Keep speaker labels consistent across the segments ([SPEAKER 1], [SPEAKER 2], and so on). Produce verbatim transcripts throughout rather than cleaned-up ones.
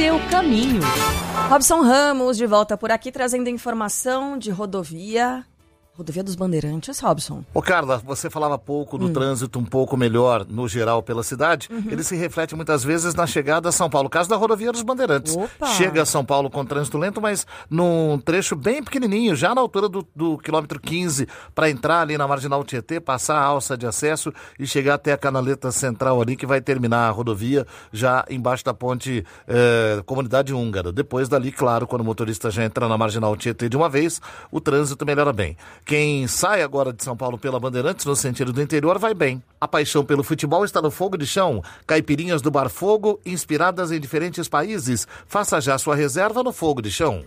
[SPEAKER 1] seu caminho. Robson Ramos de volta por aqui trazendo informação de rodovia. Rodovia dos Bandeirantes, Robson.
[SPEAKER 2] Ô Carla, você falava pouco do hum. trânsito um pouco melhor no geral pela cidade. Uhum. Ele se reflete muitas vezes na chegada a São Paulo. Caso da rodovia dos Bandeirantes.
[SPEAKER 1] Opa.
[SPEAKER 2] Chega a São Paulo com trânsito lento, mas num trecho bem pequenininho, já na altura do, do quilômetro quinze, para entrar ali na Marginal Tietê, passar a alça de acesso e chegar até a canaleta central ali, que vai terminar a rodovia já embaixo da ponte eh, Comunidade Húngara. Depois dali, claro, quando o motorista já entra na Marginal Tietê de uma vez, o trânsito melhora bem. Quem sai agora de São Paulo pela Bandeirantes, no sentido do interior, vai bem. A paixão pelo futebol está no Fogo de Chão. Caipirinhas do Bar Fogo, inspiradas em diferentes países. Faça já sua reserva no Fogo de Chão.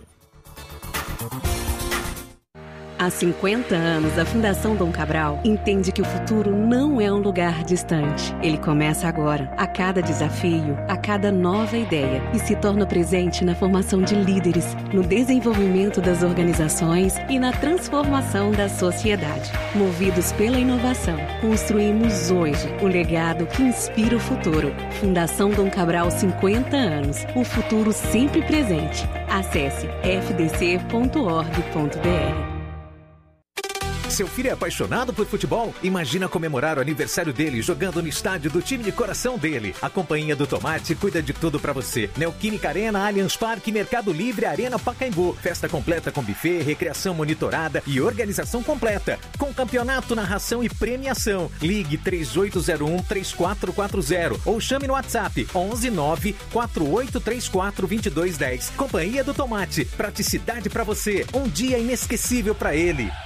[SPEAKER 3] Há cinquenta anos, a Fundação Dom Cabral entende que o futuro não é um lugar distante. Ele começa agora, a cada desafio, a cada nova ideia, e se torna presente na formação de líderes, no desenvolvimento das organizações e na transformação da sociedade. Movidos pela inovação, construímos hoje o legado que inspira o futuro. Fundação Dom Cabral, cinquenta anos. O futuro sempre presente. Acesse f d c ponto org ponto b r.
[SPEAKER 4] Seu filho é apaixonado por futebol? Imagina comemorar o aniversário dele jogando no estádio do time de coração dele. A Companhia do Tomate cuida de tudo pra você. Neoquímica Arena, Allianz Parque, Mercado Livre, Arena Pacaembu. Festa completa com buffet, recreação monitorada e organização completa. Com campeonato, narração e premiação. Ligue três oito zero um, três quatro quatro zero ou chame no WhatsApp onze nove quatro oito três quatro dois dois um zero. Companhia do Tomate. Praticidade pra você. Um dia inesquecível pra ele.